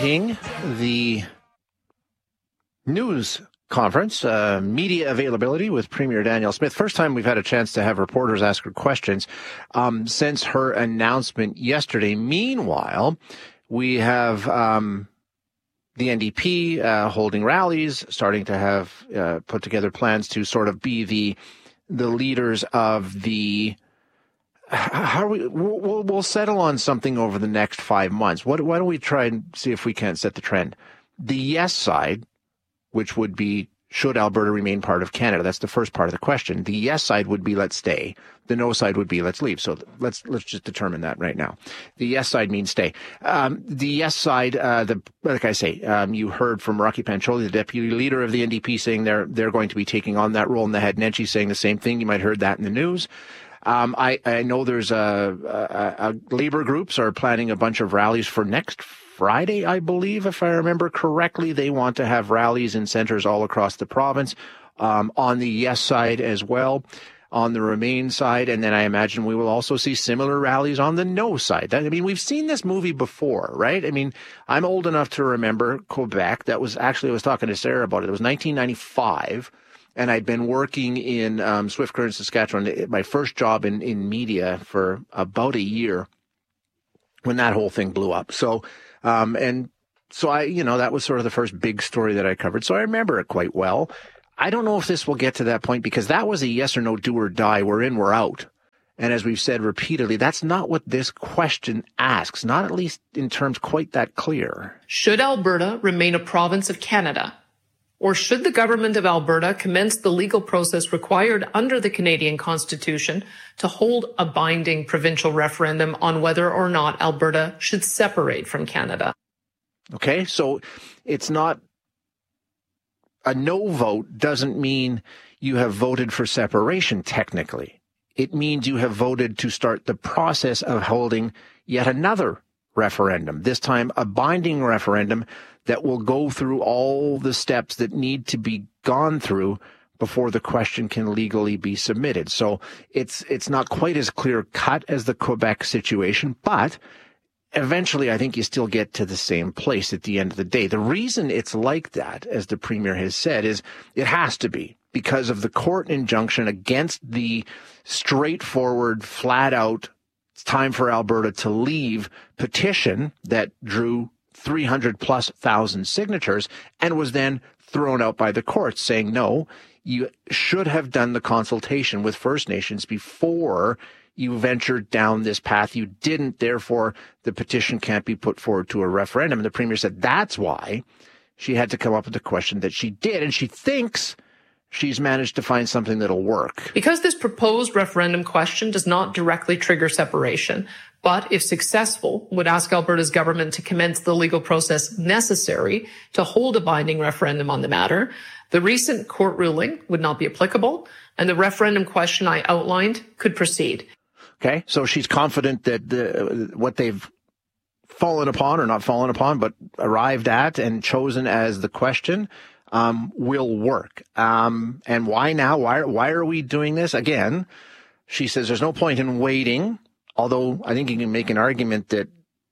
awaiting the news conference, media availability with Premier Danielle Smith. First time we've had a chance to have reporters ask her questions since her announcement yesterday. Meanwhile, we have the NDP holding rallies, starting to have put together plans to sort of be the leaders of the. We'll settle on something over the next 5 months. Why don't we try and see if we can't set the trend? The yes side, which would be, should Alberta remain part of Canada? That's the first part of the question. The yes side would be, let's stay. The no side would be, let's leave. So let's just determine that right now. The yes side means stay. The yes side, like I say, you heard from Rocky Pancholi, the deputy leader of the NDP, saying they're going to be taking on that role, and the head Nenshi saying the same thing. You might have heard that in the news. I know there's a labor groups are planning a bunch of rallies for next Friday, I believe, if I remember correctly. They want to have rallies in centres all across the province, on the yes side as well, on the remain side. And then I imagine we will also see similar rallies on the no side. I mean, we've seen this movie before, right? I mean, I'm old enough to remember Quebec. That was actually, I was talking to Sarah about it. It was 1995. And I'd been working in Swift Current, Saskatchewan, my first job in media for about a year when that whole thing blew up. So, that was sort of the first big story that I covered. So I remember it quite well. I don't know if this will get to that point, because that was a yes or no, do or die. We're in, we're out. And as we've said repeatedly, that's not what this question asks, not at least in terms quite that clear. Should Alberta remain a province of Canada? Or should the government of Alberta commence the legal process required under the Canadian Constitution to hold a binding provincial referendum on whether or not Alberta should separate from Canada? Okay, so it's not a no vote doesn't mean you have voted for separation technically. It means you have voted to start the process of holding yet another referendum, this time a binding referendum that will go through all the steps that need to be gone through before the question can legally be submitted. So it's not quite as clear cut as the Quebec situation, but eventually I think you still get to the same place at the end of the day. The reason it's like that, as the Premier has said, is it has to be because of the court injunction against the straightforward, flat out, it's time for Alberta to leave petition that drew 300,000+ signatures and was then thrown out by the courts, saying, no, you should have done the consultation with First Nations before you ventured down this path. You didn't, therefore the petition can't be put forward to a referendum. And the Premier said that's why she had to come up with the question that she did, and she thinks she's managed to find something that'll work. Because this proposed referendum question does not directly trigger separation, but if successful, would ask Alberta's government to commence the legal process necessary to hold a binding referendum on the matter, the recent court ruling would not be applicable, and the referendum question I outlined could proceed. Okay, so she's confident that what they've fallen upon, or not fallen upon, but arrived at and chosen as the question will work. And why now? Why are we doing this? Again, she says there's no point in waiting, although I think you can make an argument that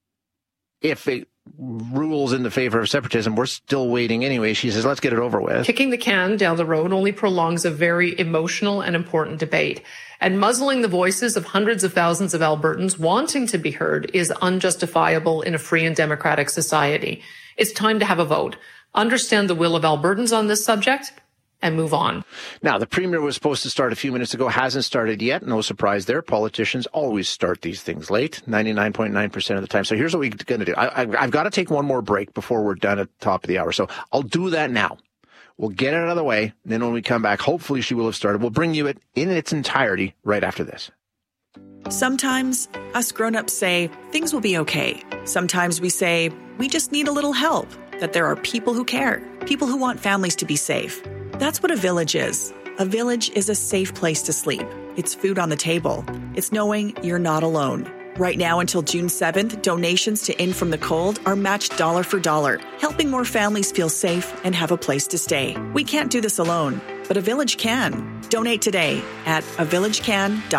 if it rules in the favor of separatism, we're still waiting anyway. She says, let's get it over with. Kicking the can down the road only prolongs a very emotional and important debate. And muzzling the voices of hundreds of thousands of Albertans wanting to be heard is unjustifiable in a free and democratic society. It's time to have a vote, understand the will of Albertans on this subject, and move on. Now, the Premier was supposed to start a few minutes ago, hasn't started yet. No surprise there. Politicians always start these things late, 99.9% of the time. So here's what we're going to do. I've got to take one more break before we're done at the top of the hour. So I'll do that now. We'll get it out of the way. And then when we come back, hopefully she will have started. We'll bring you it in its entirety right after this. Sometimes us grown-ups say things will be okay. Sometimes we say we just need a little help, that there are people who care, people who want families to be safe. That's what a village is. A village is a safe place to sleep. It's food on the table. It's knowing you're not alone. Right now until June 7th, donations to In From the Cold are matched dollar for dollar, helping more families feel safe and have a place to stay. We can't do this alone, but a village can. Donate today at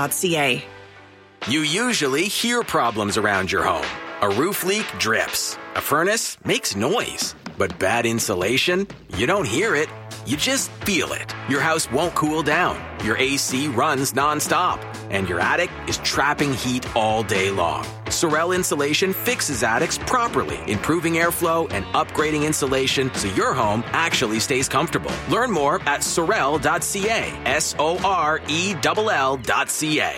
avillagecan.ca. You usually hear problems around your home. A roof leak drips. A furnace makes noise, but bad insulation, you don't hear it. You just feel it. Your house won't cool down. Your AC runs nonstop. And your attic is trapping heat all day long. Sorel Insulation fixes attics properly, improving airflow and upgrading insulation so your home actually stays comfortable. Learn more at sorel.ca. SORELL.ca.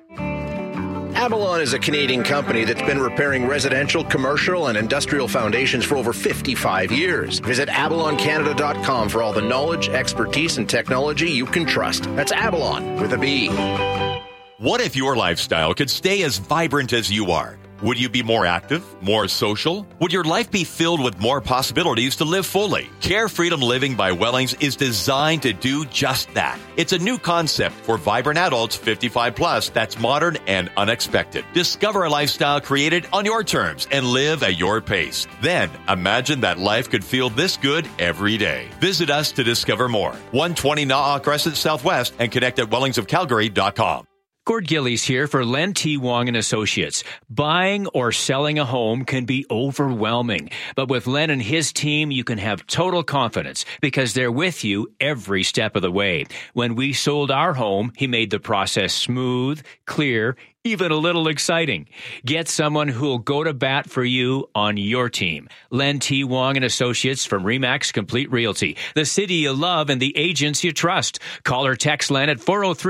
Avalon is a Canadian company that's been repairing residential, commercial, and industrial foundations for over 55 years. Visit avaloncanada.com for all the knowledge, expertise, and technology you can trust. That's Avalon with a B. What if your lifestyle could stay as vibrant as you are? Would you be more active, more social? Would your life be filled with more possibilities to live fully? Care Freedom Living by Wellings is designed to do just that. It's a new concept for vibrant adults 55 plus that's modern and unexpected. Discover a lifestyle created on your terms and live at your pace. Then imagine that life could feel this good every day. Visit us to discover more. 120 Na'a Crescent Southwest and connect at wellingsofcalgary.com. Gord Gillies here for Len T. Wong and Associates. Buying or selling a home can be overwhelming, but with Len and his team, you can have total confidence because they're with you every step of the way. When we sold our home, he made the process smooth, clear, even a little exciting. Get someone who'll go to bat for you on your team. Len T. Wong and Associates from RE/MAX Complete Realty. The city you love and the agents you trust. Call or text Len at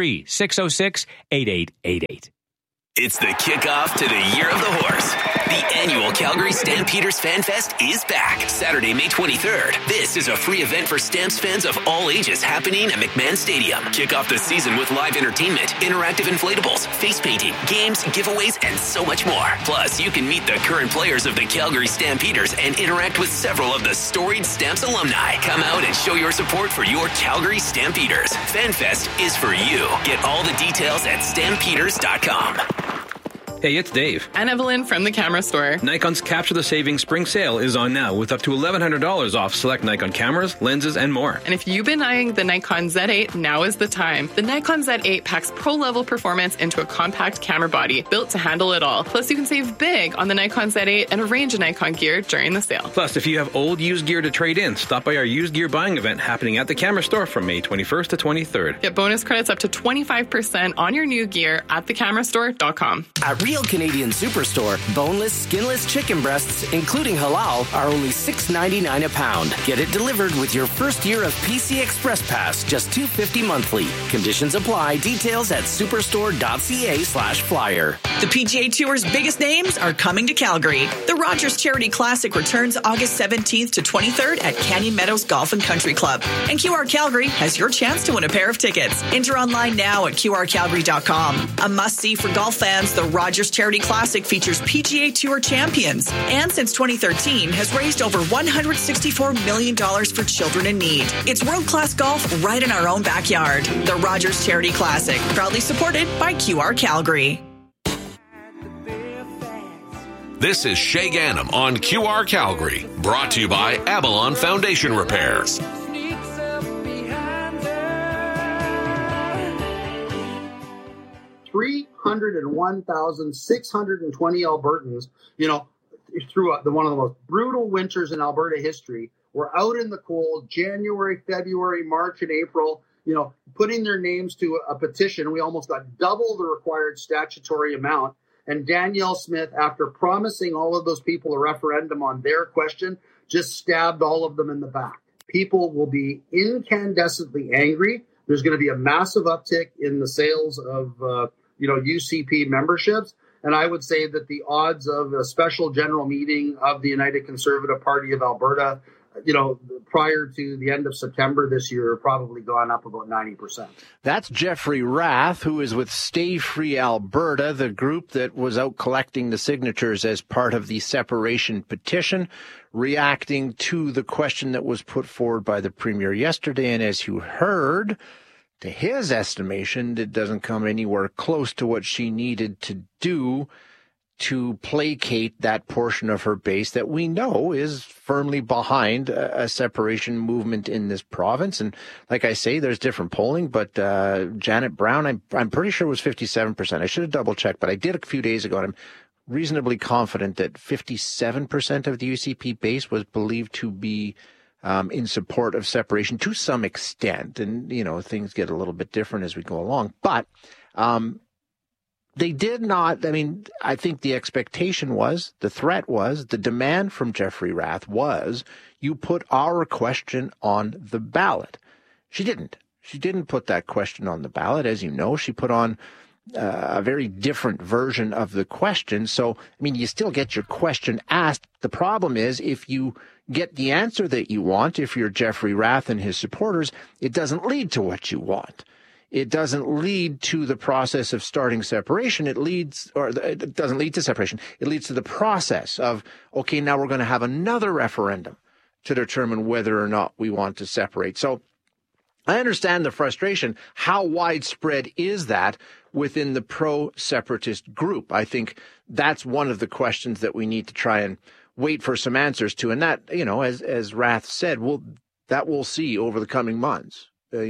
403-606-8888. It's the kickoff to the Year of the Horse. The annual Calgary Stampeders Fan Fest is back Saturday, May 23rd. This is a free event for Stamps fans of all ages happening at McMahon Stadium. Kick off the season with live entertainment, interactive inflatables, face painting, games, giveaways, and so much more. Plus, you can meet the current players of the Calgary Stampeders and interact with several of the storied Stamps alumni. Come out and show your support for your Calgary Stampeders. Fan Fest is for you. Get all the details at stampeders.com. Hey, it's Dave. And Evelyn from the Camera Store. Nikon's Capture the Savings Spring Sale is on now with up to $1,100 off select Nikon cameras, lenses, and more. And if you've been eyeing the Nikon Z8, now is the time. The Nikon Z8 packs pro-level performance into a compact camera body built to handle it all. Plus, you can save big on the Nikon Z8 and a range of Nikon gear during the sale. Plus, if you have old used gear to trade in, stop by our used gear buying event happening at the Camera Store from May 21st to 23rd. Get bonus credits up to 25% on your new gear at thecamerastore.com. At Real Canadian Superstore, boneless, skinless chicken breasts, including halal, are only $6.99 a pound. Get it delivered with your first year of PC Express Pass, just $2.50 monthly. Conditions apply. Details at superstore.ca/flyer. The PGA Tour's biggest names are coming to Calgary. The Rogers Charity Classic returns August 17th to 23rd at Canyon Meadows Golf and Country Club. And QR Calgary has your chance to win a pair of tickets. Enter online now at qrcalgary.com. A must-see for golf fans, the Rogers Charity Classic features PGA Tour champions and since 2013 has raised over $164 million for children in need. It's world-class golf right in our own backyard. The Rogers Charity Classic, proudly supported by QR Calgary. This is Shay Ganem on QR Calgary, brought to you by Avalon Foundation Repair. 301,620 Albertans, through one of the most brutal winters in Alberta history, were out in the cold January, February, March, and April, putting their names to a petition. We almost got double the required statutory amount. And Danielle Smith, after promising all of those people a referendum on their question, just stabbed all of them in the back. People will be incandescently angry. There's going to be a massive uptick in the sales of UCP memberships. And I would say that the odds of a special general meeting of the United Conservative Party of Alberta, prior to the end of September this year, are probably gone up about 90%. That's Jeffrey Rath, who is with Stay Free Alberta, the group that was out collecting the signatures as part of the separation petition, reacting to the question that was put forward by the Premier yesterday. And as you heard, to his estimation, it doesn't come anywhere close to what she needed to do to placate that portion of her base that we know is firmly behind a separation movement in this province. And like I say, there's different polling, but Janet Brown, I'm pretty sure it was 57%. I should have double checked, but I did a few days ago, and I'm reasonably confident that 57% of the UCP base was believed to be in support of separation to some extent. And, things get a little bit different as we go along. But they did not, I think the expectation was, the threat was, the demand from Jeffrey Rath was, you put our question on the ballot. She didn't. She didn't put that question on the ballot. As you know, she put on a very different version of the question. So, you still get your question asked. The problem is if you get the answer that you want, if you're Jeffrey Rath and his supporters, it doesn't lead to what you want. It doesn't lead to the process of starting separation. It doesn't lead to separation. It leads to the process of, okay, now we're going to have another referendum to determine whether or not we want to separate. So I understand the frustration. How widespread is that within the pro-separatist group? I think that's one of the questions that we need to try and wait for some answers to. And that, as Rath said, that we'll see over the coming months.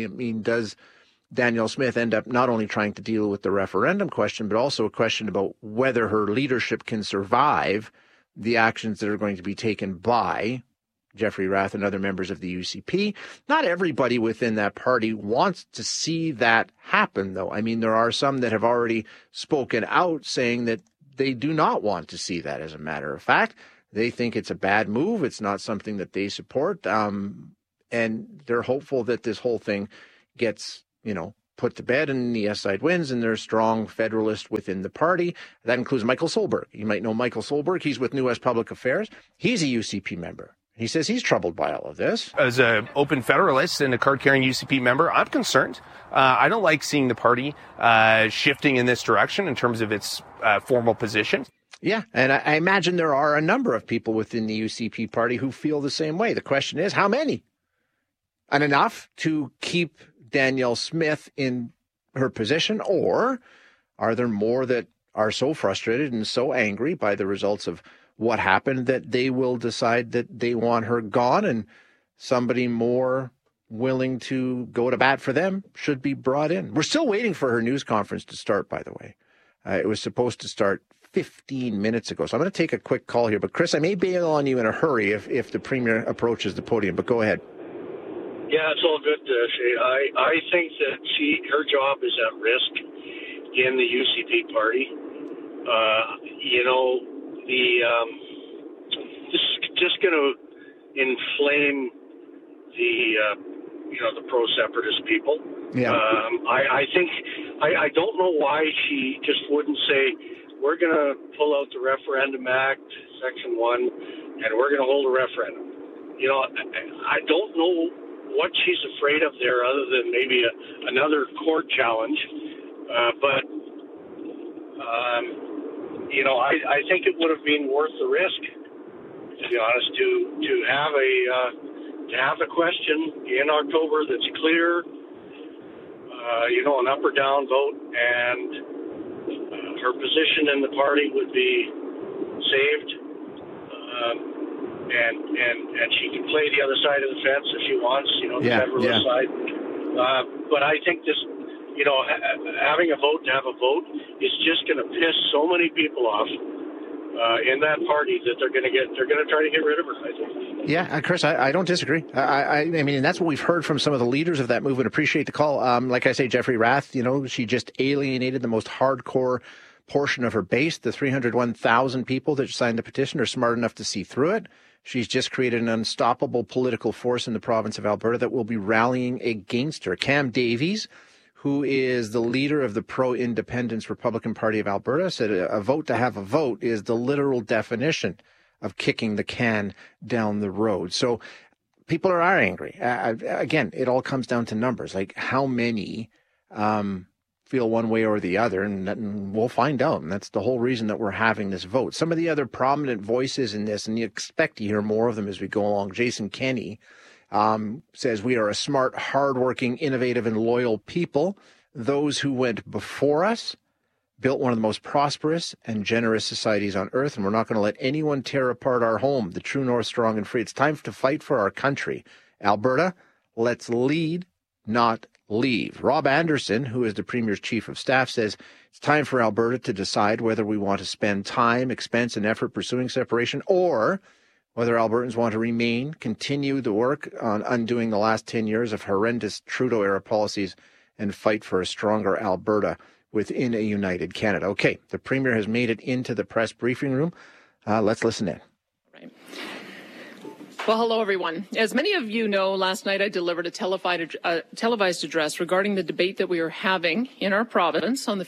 Does Danielle Smith end up not only trying to deal with the referendum question, but also a question about whether her leadership can survive the actions that are going to be taken by Jeffrey Rath and other members of the UCP. Not everybody within that party wants to see that happen, though. There are some that have already spoken out saying that they do not want to see that, as a matter of fact. They think it's a bad move. It's not something that they support. And they're hopeful that this whole thing gets put to bed and the yes side wins, and there's strong federalist within the party. That includes Michael Solberg. You might know Michael Solberg. He's with New West Public Affairs. He's a UCP member. He says he's troubled by all of this. As an open federalist and a card-carrying UCP member, I'm concerned. I don't like seeing the party shifting in this direction in terms of its formal position. Yeah, and I imagine there are a number of people within the UCP party who feel the same way. The question is, how many? And enough to keep Danielle Smith in her position, or are there more that are so frustrated and so angry by the results of what happened that they will decide that they want her gone, and somebody more willing to go to bat for them should be brought in? We're still waiting for her news conference to start, by the way. It was supposed to start 15 minutes ago. So I'm going to take a quick call here. But, Chris, I may bail on you in a hurry if the Premier approaches the podium, but go ahead. Yeah, it's all good, Shay. I think that her job is at risk in the UCP party. This is just going to inflame the pro-separatist people. Yeah. I think I don't know why she just wouldn't say, we're going to pull out the Referendum Act, Section 1, and we're going to hold a referendum. I don't know what she's afraid of there other than maybe another court challenge. I think it would have been worth the risk, to be honest, to have a question in October that's clear, an up or down vote, and her position in the party would be saved, and she can play the other side of the fence if she wants, the federalist side. But I think this, having a vote to have a vote is just going to piss so many people off in that party that they're going to try to get rid of her, I think. Yeah, Chris, I don't disagree. I mean, and that's what we've heard from some of the leaders of that movement. Appreciate the call. Like I say, Jeffrey Rath, she just alienated the most hardcore portion of her base. The 301,000 people that signed the petition are smart enough to see through it. She's just created an unstoppable political force in the province of Alberta that will be rallying against her. Cam Davies, who is the leader of the pro-independence Republican Party of Alberta, said a vote to have a vote is the literal definition of kicking the can down the road. So people are angry. Again, it all comes down to numbers, like how many feel one way or the other, and we'll find out. And that's the whole reason that we're having this vote. Some of the other prominent voices in this, and you expect to hear more of them as we go along. Jason Kenney says, we are a smart, hardworking, innovative, and loyal people. Those who went before us built one of the most prosperous and generous societies on earth, and we're not going to let anyone tear apart our home, the true north, strong and free. It's time to fight for our country. Alberta, let's lead, not leave. Rob Anderson, who is the Premier's Chief of Staff, says it's time for Alberta to decide whether we want to spend time, expense, and effort pursuing separation, or whether Albertans want to remain, continue the work on undoing the last 10 years of horrendous Trudeau-era policies and fight for a stronger Alberta within a united Canada. Okay, the Premier has made it into the press briefing room. Let's listen in. Well, hello, everyone. As many of you know, last night I delivered a televised address regarding the debate that we are having in our province on the...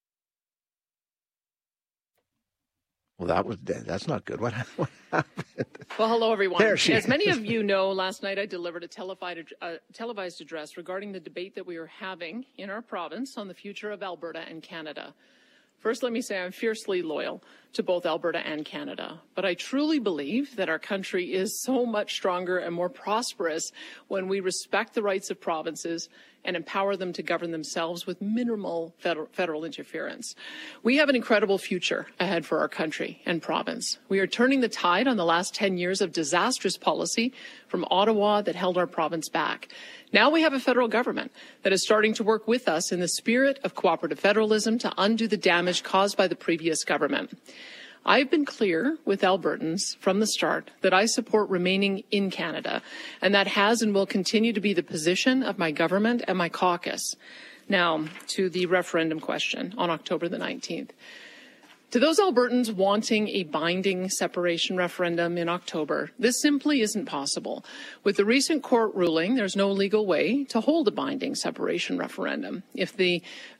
Well, that's not good. What happened? Well, hello, everyone. As many of you know, last night I delivered a televised address regarding the debate that we are having in our province on the future of Alberta and Canada. First, let me say I'm fiercely loyal to both Alberta and Canada, but I truly believe that our country is so much stronger and more prosperous when we respect the rights of provinces and empower them to govern themselves with minimal federal interference. We have an incredible future ahead for our country and province. We are turning the tide on the last 10 years of disastrous policy from Ottawa that held our province back. Now we have a federal government that is starting to work with us in the spirit of cooperative federalism to undo the damage caused by the previous government. I've been clear with Albertans from the start that I support remaining in Canada, and that has and will continue to be the position of my government and my caucus. Now, to the referendum question on October the 19th. To those Albertans wanting a binding separation referendum in October, this simply isn't possible. With the recent court ruling, there's no legal way to hold a binding separation referendum. If the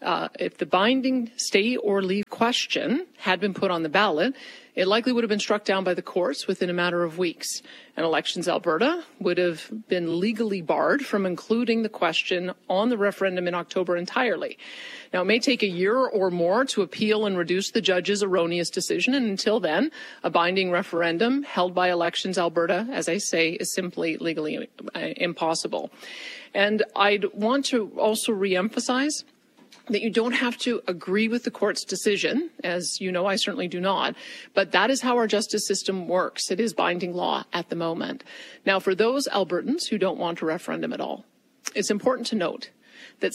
binding stay or leave question had been put on the ballot, it likely would have been struck down by the courts within a matter of weeks. And Elections Alberta would have been legally barred from including the question on the referendum in October entirely. Now, it may take a year or more to appeal and reduce the judge's erroneous decision, and until then, a binding referendum held by Elections Alberta, as I say, is simply legally impossible. And I'd want to also reemphasize that you don't have to agree with the court's decision. As you know, I certainly do not. But that is how our justice system works. It is binding law at the moment. Now, for those Albertans who don't want a referendum at all, it's important to note that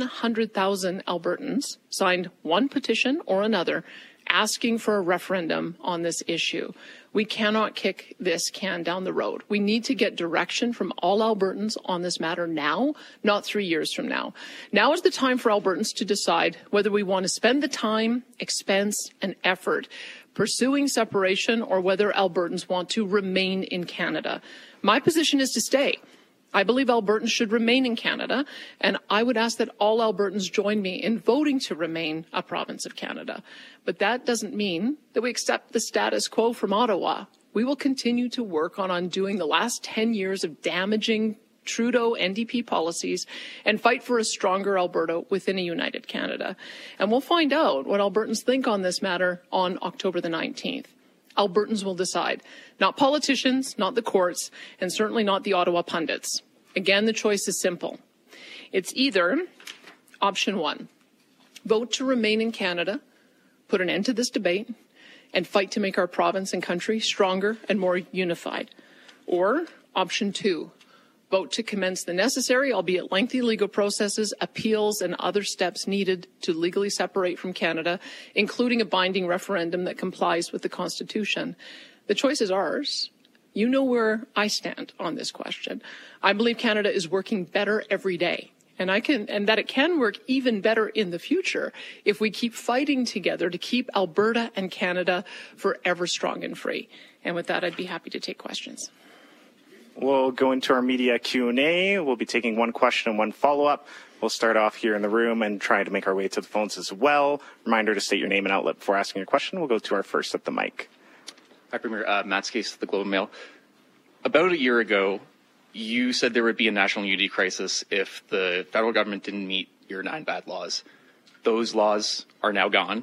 700,000 Albertans signed one petition or another asking for a referendum on this issue. We cannot kick this can down the road. We need to get direction from all Albertans on this matter now, not 3 years from now. Now is the time for Albertans to decide whether we want to spend the time, expense, and effort pursuing separation or whether Albertans want to remain in Canada. My position is to stay. I believe Albertans should remain in Canada, and I would ask that all Albertans join me in voting to remain a province of Canada. But that doesn't mean that we accept the status quo from Ottawa. We will continue to work on undoing the last 10 years of damaging Trudeau NDP policies and fight for a stronger Alberta within a united Canada. And we'll find out what Albertans think on this matter on October the 19th. Albertans will decide, not politicians, not the courts, and certainly not the Ottawa pundits. Again, the choice is simple. It's either option one, vote to remain in Canada, put an end to this debate, and fight to make our province and country stronger and more unified. Or option two, vote to commence the necessary, albeit lengthy, legal processes, appeals, and other steps needed to legally separate from Canada, including a binding referendum that complies with the Constitution. The choice is ours. You know where I stand on this question. I believe Canada is working better every day, and that it can work even better in the future if we keep fighting together to keep Alberta and Canada forever strong and free. And with that, I'd be happy to take questions. We'll go into our media Q&A. We'll be taking one question and one follow-up. We'll start off here in the room and try to make our way to the phones as well. Reminder to state your name and outlet before asking your question. We'll go to our first at the mic. Hi, Premier. Matt Skase, the Globe and Mail. About a year ago, you said there would be a national unity crisis if the federal government didn't meet your 9 bad laws. Those laws are now gone.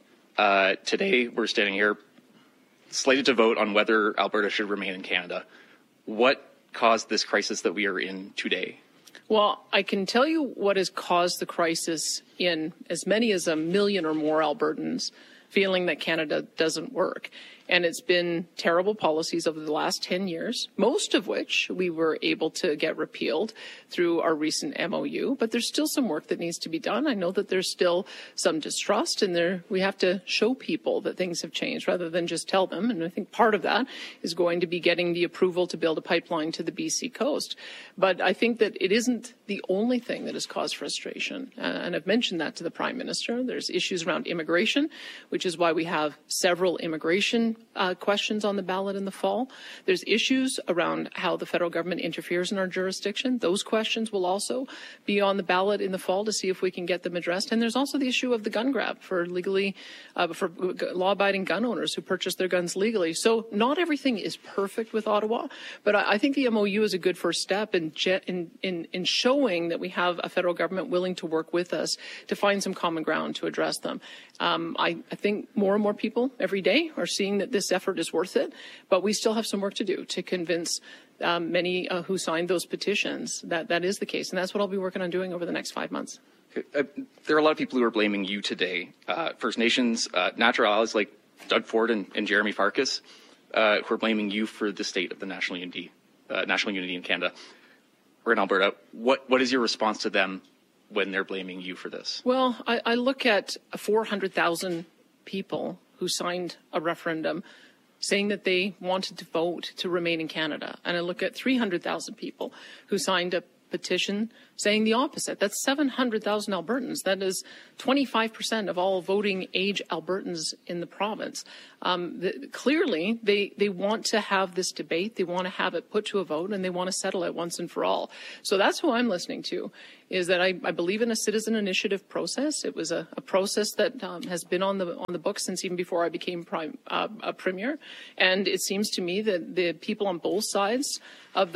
Today, we're standing here slated to vote on whether Alberta should remain in Canada. What caused this crisis that we are in today? Well, I can tell you what has caused the crisis in as many as 1 million or more Albertans feeling that Canada doesn't work. And it's been terrible policies over the last 10 years, most of which we were able to get repealed through our recent MOU. But there's still some work that needs to be done. I know that there's still some distrust, and we have to show people that things have changed rather than just tell them. And I think part of that is going to be getting the approval to build a pipeline to the BC coast. But I think that it isn't the only thing that has caused frustration. And I've mentioned that to the Prime Minister. There's issues around immigration, which is why we have several immigration questions on the ballot in the fall. There's issues around how the federal government interferes in our jurisdiction. Those questions will also be on the ballot in the fall to see if we can get them addressed. And there's also the issue of the gun grab for law-abiding gun owners who purchase their guns legally. So not everything is perfect with Ottawa, but I think the MOU is a good first step in showing that we have a federal government willing to work with us to find some common ground to address them. I think more and more people every day are seeing that this effort is worth it, but we still have some work to do to convince many who signed those petitions that that is the case. And that's what I'll be working on doing over the next 5 months. There are a lot of people who are blaming you today. First Nations, natural allies like Doug Ford and Jeremy Farkas, who are blaming you for the state of the national unity in Canada or in Alberta. What is your response to them when they're blaming you for this? Well, I look at 400,000 people who signed a referendum saying that they wanted to vote to remain in Canada. And I look at 300,000 people who signed a petition saying the opposite. That's 700,000 Albertans. That is 25% of all voting age Albertans in the province. Clearly, they want to have this debate. They want to have it put to a vote, and they want to settle it once and for all. So that's who I'm listening to, is that I believe in a citizen initiative process. It was a process that has been on the books since even before I became premier. And it seems to me that the people on both sides of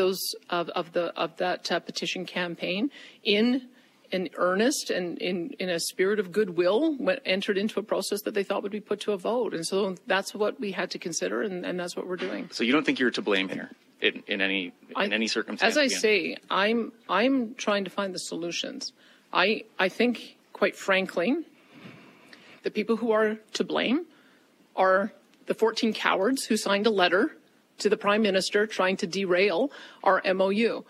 that petition campaign, in earnest and in a spirit of goodwill, entered into a process that they thought would be put to a vote. And so that's what we had to consider, and that's what we're doing. So you don't think you're to blame here in any circumstance? As I say, I'm trying to find the solutions. I think, quite frankly, the people who are to blame are the 14 cowards who signed a letter to the Prime Minister trying to derail our MOU.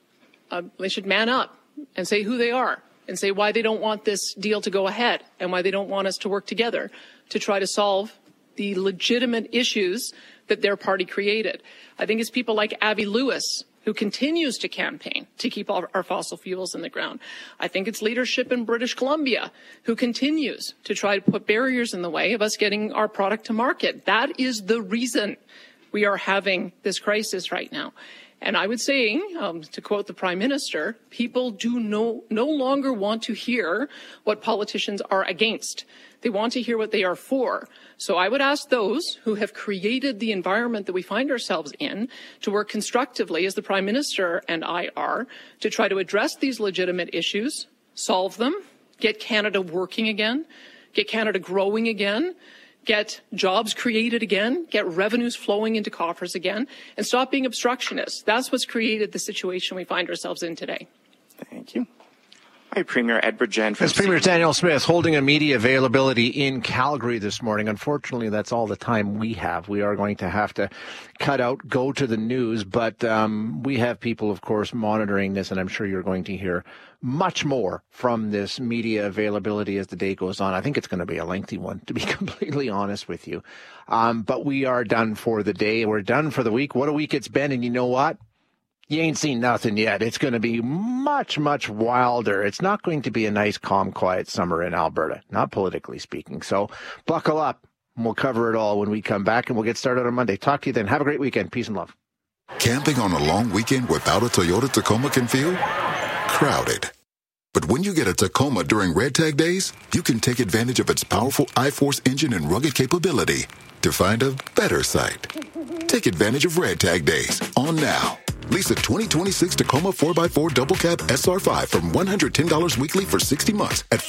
They should man up and say who they are and say why they don't want this deal to go ahead and why they don't want us to work together to try to solve the legitimate issues that their party created. I think it's people like Avi Lewis who continues to campaign to keep all our fossil fuels in the ground. I think it's leadership in British Columbia who continues to try to put barriers in the way of us getting our product to market. That is the reason we are having this crisis right now. And I would say, to quote the Prime Minister, people do no longer want to hear what politicians are against. They want to hear what they are for. So I would ask those who have created the environment that we find ourselves in to work constructively, as the Prime Minister and I are, to try to address these legitimate issues, solve them, get Canada working again, get Canada growing again, get jobs created again, get revenues flowing into coffers again, and stop being obstructionists. That's what's created the situation we find ourselves in today. Thank you. Hi, Premier Edward Jen. As Premier Danielle Smith holding a media availability in Calgary this morning. Unfortunately, that's all the time we have. We are going to have to cut out, go to the news, but we have people, of course, monitoring this, and I'm sure you're going to hear much more from this media availability as the day goes on. I think it's going to be a lengthy one, to be completely honest with you. But we are done for the day. We're done for the week. What a week it's been, and you know what? You ain't seen nothing yet. It's going to be much, much wilder. It's not going to be a nice, calm, quiet summer in Alberta, not politically speaking. So buckle up. We'll cover it all when we come back, and we'll get started on Monday. Talk to you then. Have a great weekend. Peace and love. Camping on a long weekend without a Toyota Tacoma can feel crowded. But when you get a Tacoma during Red Tag Days, you can take advantage of its powerful I-Force engine and rugged capability to find a better site. Take advantage of Red Tag Days on now. Lease a 2026 Tacoma 4x4 Double Cab SR5 from $110 weekly for 60 months at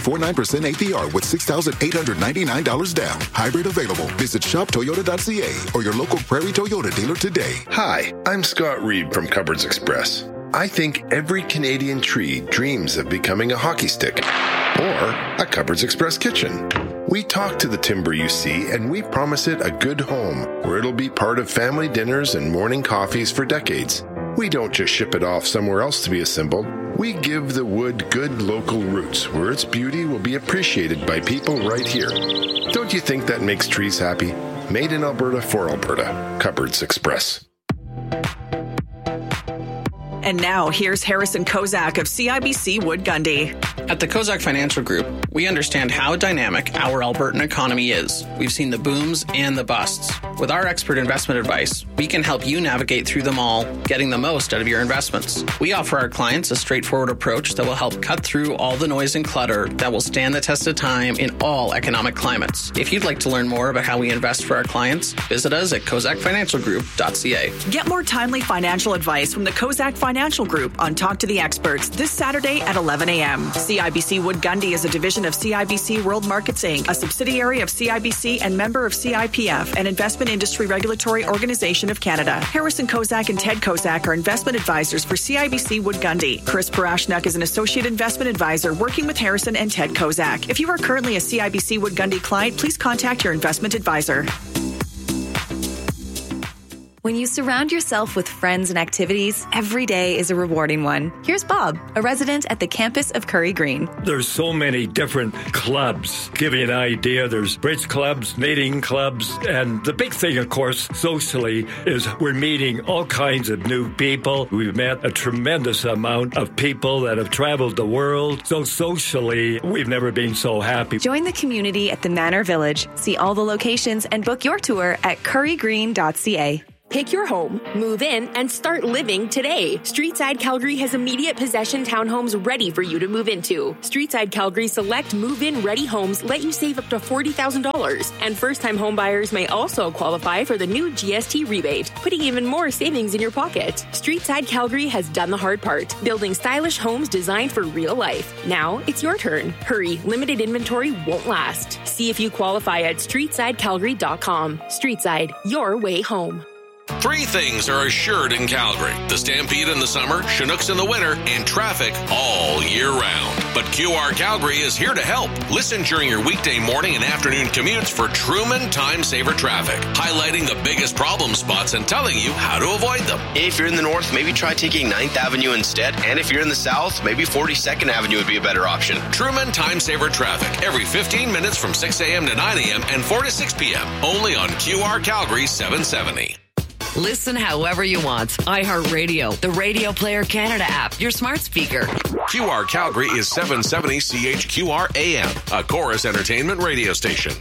5.49% APR with $6,899 down. Hybrid available. Visit shoptoyota.ca or your local Prairie Toyota dealer today. Hi, I'm Scott Reed from Cupboards Express. I think every Canadian tree dreams of becoming a hockey stick or a Cupboards Express kitchen. We talk to the timber you see, and we promise it a good home where it'll be part of family dinners and morning coffees for decades. We don't just ship it off somewhere else to be assembled. We give the wood good local roots where its beauty will be appreciated by people right here. Don't you think that makes trees happy? Made in Alberta for Alberta. Cupboards Express. And now, here's Harrison Kozak of CIBC Wood Gundy. At the Kozak Financial Group, we understand how dynamic our Albertan economy is. We've seen the booms and the busts. With our expert investment advice, we can help you navigate through them all, getting the most out of your investments. We offer our clients a straightforward approach that will help cut through all the noise and clutter that will stand the test of time in all economic climates. If you'd like to learn more about how we invest for our clients, visit us at kozakfinancialgroup.ca. Get more timely financial advice from the Kozak Financial Group on Talk to the Experts this Saturday at 11 a.m. CIBC Wood Gundy is a division of CIBC World Markets Inc., a subsidiary of CIBC and member of CIPF, an investment industry regulatory organization of Canada. Harrison Kozak and Ted Kozak are investment advisors for CIBC Wood Gundy. Chris Parashnak is an associate investment advisor working with Harrison and Ted Kozak. If you are currently a CIBC Wood Gundy client, please contact your investment advisor. When you surround yourself with friends and activities, every day is a rewarding one. Here's Bob, a resident at the campus of Curry Green. There's so many different clubs. Give you an idea, there's bridge clubs, knitting clubs, and the big thing, of course, socially, is we're meeting all kinds of new people. We've met a tremendous amount of people that have traveled the world. So socially, we've never been so happy. Join the community at the Manor Village. See all the locations and book your tour at currygreen.ca. Pick your home, move in, and start living today. Streetside Calgary has immediate possession townhomes ready for you to move into. Streetside Calgary select move-in ready homes let you save up to $40,000. And first-time home buyers may also qualify for the new GST rebate, putting even more savings in your pocket. Streetside Calgary has done the hard part, building stylish homes designed for real life. Now it's your turn. Hurry, limited inventory won't last. See if you qualify at streetsidecalgary.com. Streetside, your way home. Three things are assured in Calgary: the Stampede in the summer, Chinooks in the winter, and traffic all year round. But QR Calgary is here to help. Listen during your weekday morning and afternoon commutes for Truman Time Saver Traffic, highlighting the biggest problem spots and telling you how to avoid them. If you're in the north, maybe try taking 9th Avenue instead. And if you're in the south, maybe 42nd Avenue would be a better option. Truman Time Saver Traffic, every 15 minutes from 6 a.m. to 9 a.m. and 4 to 6 p.m. Only on QR Calgary 770. Listen however you want. iHeartRadio, the Radio Player Canada app, your smart speaker. QR Calgary is 770 CHQR AM, a Chorus Entertainment radio station.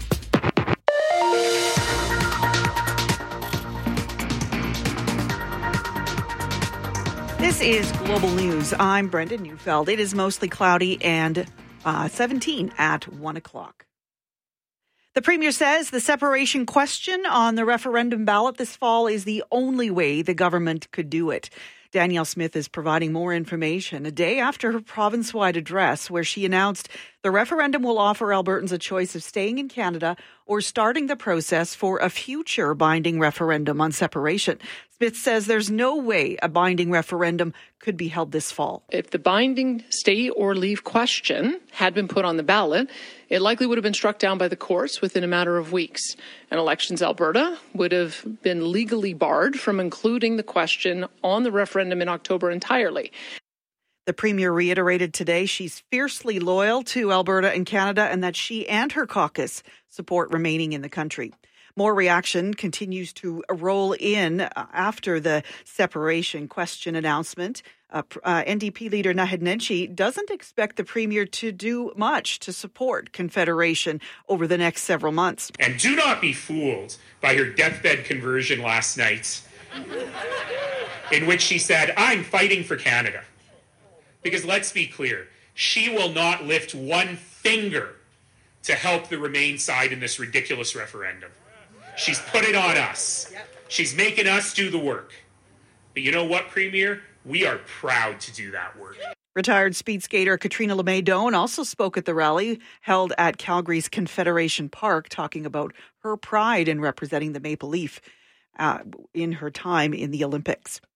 This is Global News. I'm Brenda Neufeld. It is mostly cloudy and 17 at 1 o'clock. The Premier says the separation question on the referendum ballot this fall is the only way the government could do it. Danielle Smith is providing more information a day after her province-wide address, where she announced the referendum will offer Albertans a choice of staying in Canada or starting the process for a future binding referendum on separation. Smith says there's no way a binding referendum could be held this fall. If the binding stay or leave question had been put on the ballot, it likely would have been struck down by the courts within a matter of weeks. And Elections Alberta would have been legally barred from including the question on the referendum in October entirely. The Premier reiterated today she's fiercely loyal to Alberta and Canada and that she and her caucus support remaining in the country. More reaction continues to roll in after the separation question announcement. NDP leader Naheed Nenshi doesn't expect the Premier to do much to support Confederation over the next several months. And do not be fooled by her deathbed conversion last night, in which she said, "I'm fighting for Canada." Because let's be clear, she will not lift one finger to help the Remain side in this ridiculous referendum. She's put it on us. She's making us do the work. But you know what, Premier? We are proud to do that work. Retired speed skater Katrina LeMay-Doan also spoke at the rally held at Calgary's Confederation Park, talking about her pride in representing the Maple Leaf in her time in the Olympics.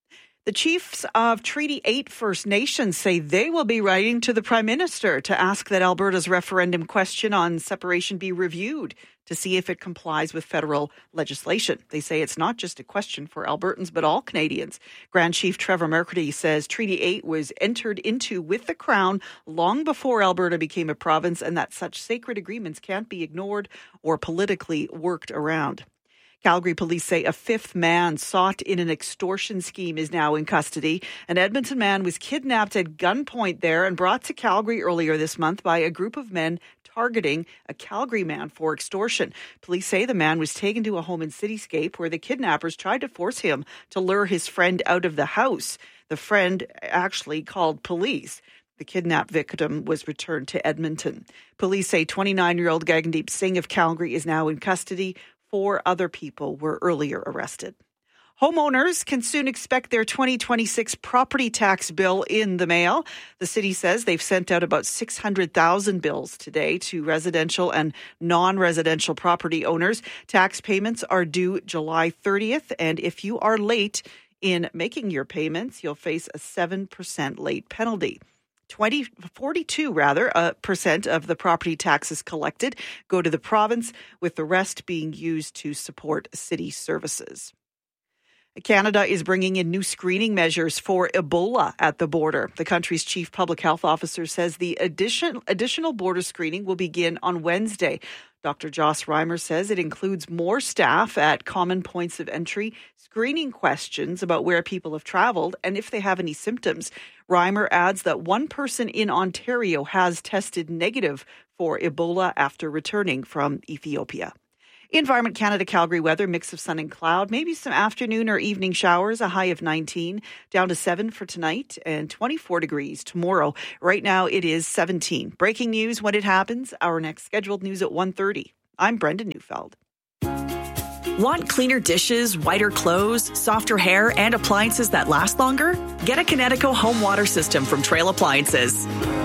The chiefs of Treaty 8 First Nations say they will be writing to the Prime Minister to ask that Alberta's referendum question on separation be reviewed to see if it complies with federal legislation. They say it's not just a question for Albertans, but all Canadians. Grand Chief Trevor McCurdy says Treaty 8 was entered into with the Crown long before Alberta became a province, and that such sacred agreements can't be ignored or politically worked around. Calgary police say a fifth man sought in an extortion scheme is now in custody. An Edmonton man was kidnapped at gunpoint there and brought to Calgary earlier this month by a group of men targeting a Calgary man for extortion. Police say the man was taken to a home in Cityscape where the kidnappers tried to force him to lure his friend out of the house. The friend actually called police. The kidnapped victim was returned to Edmonton. Police say 29-year-old Gagandeep Singh of Calgary is now in custody. 4 other people were earlier arrested. Homeowners can soon expect their 2026 property tax bill in the mail. The city says they've sent out about 600,000 bills today to residential and non-residential property owners. Tax payments are due July 30th, and if you are late in making your payments, you'll face a 7% late penalty. 42% of the property taxes collected go to the province, with the rest being used to support city services. Canada is bringing in new screening measures for Ebola at the border. The country's chief public health officer says the additional border screening will begin on Wednesday. Dr. Joss Reimer says it includes more staff at common points of entry, screening questions about where people have traveled and if they have any symptoms. Reimer adds that one person in Ontario has tested negative for Ebola after returning from Ethiopia. Environment Canada Calgary weather, mix of sun and cloud, maybe some afternoon or evening showers, a high of 19, down to 7 for tonight and 24 degrees tomorrow. Right now it is 17. Breaking news when it happens, our next scheduled news at 1:30. I'm Brenda Neufeld. Want cleaner dishes, whiter clothes, softer hair, and appliances that last longer? Get a Kinetico home water system from Trail Appliances.